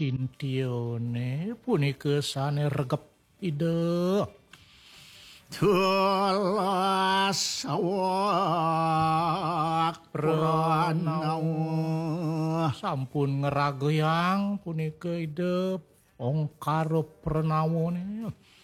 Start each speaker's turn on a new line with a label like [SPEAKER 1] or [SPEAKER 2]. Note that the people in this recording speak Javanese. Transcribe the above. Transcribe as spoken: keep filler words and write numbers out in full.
[SPEAKER 1] Cintione punika sane regep ide.
[SPEAKER 2] Tulas awak pranawa
[SPEAKER 1] sampun ngeragoyang punika ide ongkar pranawone